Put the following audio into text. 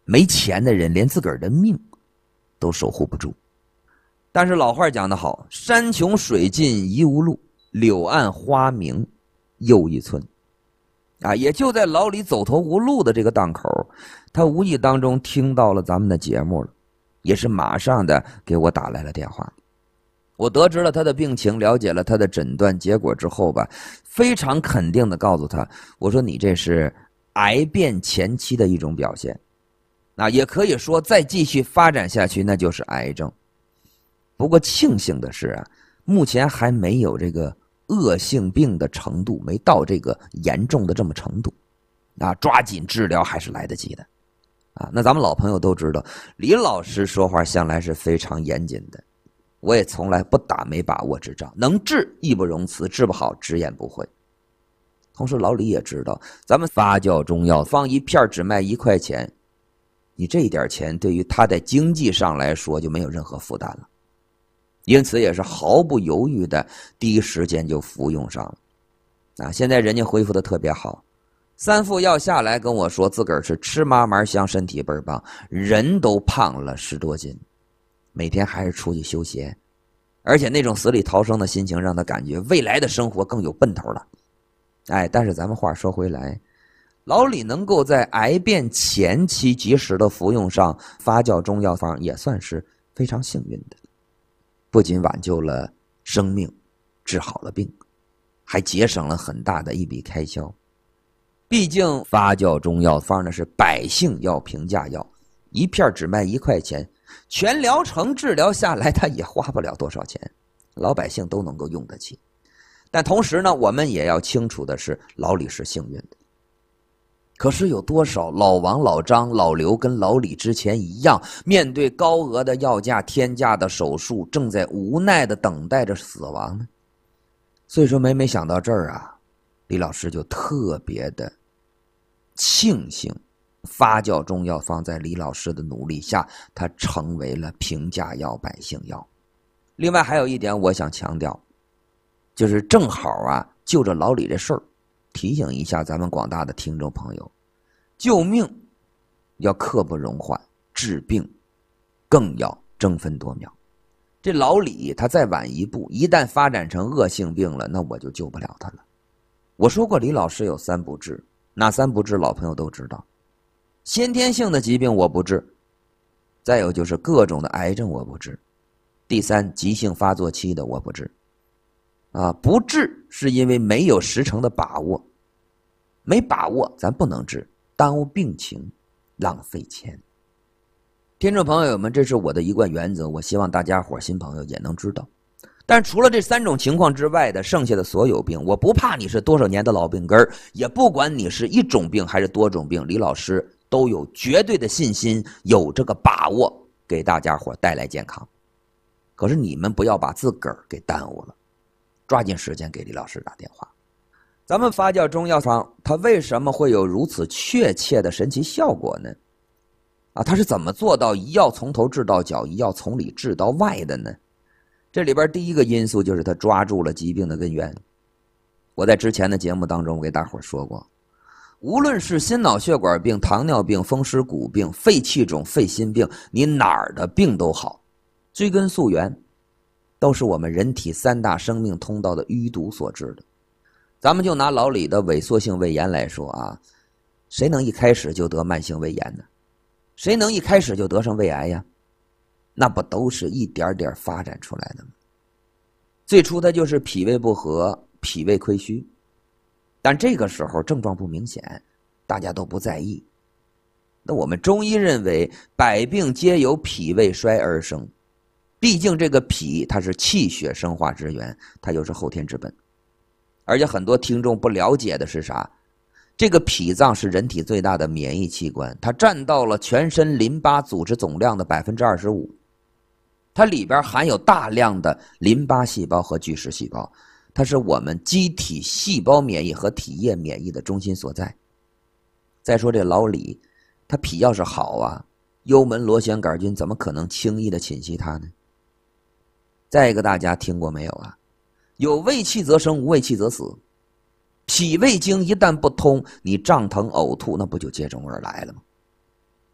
没钱的人连自个儿的命都守护不住。但是老话讲得好，山穷水尽疑无路，柳暗花明又一村。也就在老李走投无路的这个档口，他无意当中听到了咱们的节目了，也是马上的给我打来了电话。我得知了他的病情，了解了他的诊断结果之后吧，非常肯定的告诉他，我说你这是癌变前期的一种表现，也可以说再继续发展下去那就是癌症。不过庆幸的是目前还没有这个恶性病的程度，没到这个严重的这么程度，抓紧治疗还是来得及的。那咱们老朋友都知道，李老师说话向来是非常严谨的，我也从来不打没把握之仗，能治义不容辞，治不好直言不讳。同时老李也知道，咱们发酵中药方一片只卖1块钱，你这一点钱对于他在经济上来说就没有任何负担了，因此也是毫不犹豫的第一时间就服用上了。现在人家恢复的特别好，3副药下来跟我说自个儿是吃嘛嘛香，身体倍儿棒，人都胖了10多斤，每天还是出去修鞋，而且那种死里逃生的心情让他感觉未来的生活更有奔头了。但是咱们话说回来，老李能够在癌变前期及时的服用上发酵中药方，也算是非常幸运的，不仅挽救了生命，治好了病，还节省了很大的一笔开销。毕竟发酵中药方呢是百姓药、平价药，一片只卖1块钱，全疗程治疗下来他也花不了多少钱，老百姓都能够用得起。但同时呢，我们也要清楚的是，老李是幸运的。可是有多少老王、老张、老刘跟老李之前一样，面对高额的药价、天价的手术，正在无奈的等待着死亡呢？所以说每想到这儿李老师就特别的庆幸，发酵中药方在李老师的努力下，它成为了平价药、百姓药。另外还有一点我想强调，就是正好就着老李这事儿，提醒一下咱们广大的听众朋友，救命要刻不容缓，治病更要争分夺秒。这老李他再晚一步，一旦发展成恶性病了，那我就救不了他了。我说过李老师有3不治，哪3不治老朋友都知道，先天性的疾病我不治，再有就是各种的癌症我不治，第3急性发作期的我不治。不治是因为没有10成的把握，没把握咱不能治，耽误病情，浪费钱。听众朋友们，这是我的一贯原则，我希望大家伙新朋友也能知道。但除了这3种情况之外的剩下的所有病，我不怕你是多少年的老病根，也不管你是1种病还是多种病，李老师都有绝对的信心，有这个把握给大家伙带来健康。可是你们不要把自个儿给耽误了，抓紧时间给李老师打电话。咱们发酵中药方它为什么会有如此确切的神奇效果呢？它是怎么做到一药从头治到脚，一药从里治到外的呢？这里边第一个因素就是它抓住了疾病的根源。我在之前的节目当中给大伙说过，无论是心脑血管病、糖尿病、风湿骨病、肺气肿、肺心病，你哪儿的病都好，追根溯源都是我们人体3大生命通道的淤堵所致的。咱们就拿老李的萎缩性胃炎来说谁能一开始就得慢性胃炎呢？谁能一开始就得上胃癌呀？那不都是一点点发展出来的吗？最初它就是脾胃不和、脾胃亏虚，但这个时候症状不明显，大家都不在意。那我们中医认为百病皆由脾胃衰而生，毕竟这个脾它是气血生化之源，它又是后天之本。而且很多听众不了解的是啥？这个脾脏是人体最大的免疫器官，它占到了全身淋巴组织总量的 25%， 它里边含有大量的淋巴细胞和巨噬细胞，它是我们机体细胞免疫和体液免疫的中心所在。再说这老李，他脾要是好幽门螺旋杆菌怎么可能轻易的侵袭他呢？再一个，大家听过没有有胃气则生，无胃气则死。脾胃经一旦不通，你胀疼呕吐，那不就接踵而来了吗？